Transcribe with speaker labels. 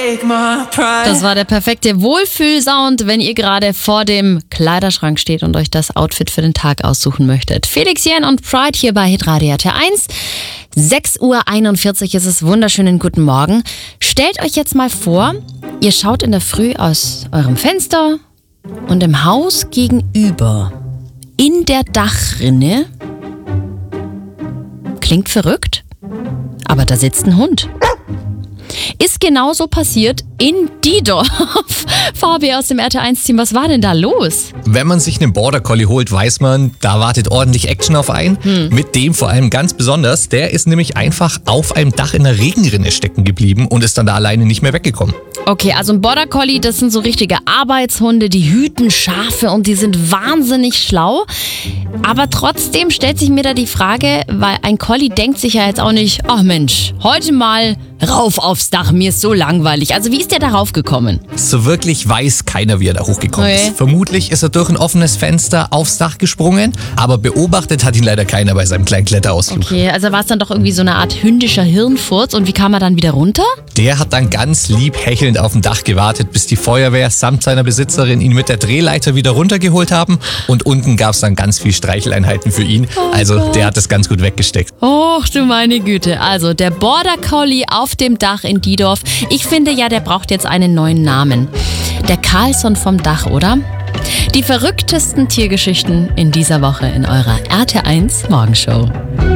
Speaker 1: Das war der perfekte Wohlfühlsound, wenn ihr gerade vor dem Kleiderschrank steht und euch das Outfit für den Tag aussuchen möchtet. Felix Jähn und Pride hier bei Hitradio RT1. 6:41 Uhr ist es. Wunderschönen guten Morgen. Stellt euch jetzt mal vor, ihr schaut in der Früh aus eurem Fenster und im Haus gegenüber, in der Dachrinne, klingt verrückt, aber da sitzt ein Hund. Ist genauso passiert in Diedorf. Fabi aus dem RT1-Team, was war denn da los?
Speaker 2: Wenn man sich einen Border Collie holt, weiß man, da wartet ordentlich Action auf einen. Mit dem vor allem ganz besonders. Der ist nämlich einfach auf einem Dach in der Regenrinne stecken geblieben und ist dann da alleine nicht mehr weggekommen.
Speaker 1: Okay, also ein Border Collie, das sind so richtige Arbeitshunde, die hüten Schafe und die sind wahnsinnig schlau. Aber trotzdem stellt sich mir da die Frage, weil ein Collie denkt sich ja jetzt auch nicht, ach Mensch, heute mal rauf aufs Dach, mir ist so langweilig. Also wie ist der darauf gekommen?
Speaker 2: So wirklich weiß keiner, wie er da hochgekommen
Speaker 1: Okay.
Speaker 2: ist. Vermutlich ist er durch ein offenes Fenster aufs Dach gesprungen, aber beobachtet hat ihn leider keiner bei seinem kleinen Kletterausflug.
Speaker 1: Okay, also war es dann doch irgendwie so eine Art hündischer Hirnfurz und wie kam er dann wieder runter?
Speaker 2: Der hat dann ganz lieb hechelnd auf dem Dach gewartet, bis die Feuerwehr samt seiner Besitzerin ihn mit der Drehleiter wieder runtergeholt haben und unten gab es dann ganz viel Streicheleinheiten für ihn. Also der hat das ganz gut weggesteckt.
Speaker 1: Och du meine Güte, also der Border Collie auf dem Dach in Diedorf. Ich finde ja, der braucht jetzt einen neuen Namen. Der Carlson vom Dach, oder? Die verrücktesten Tiergeschichten in dieser Woche in eurer RT1 Morgenshow.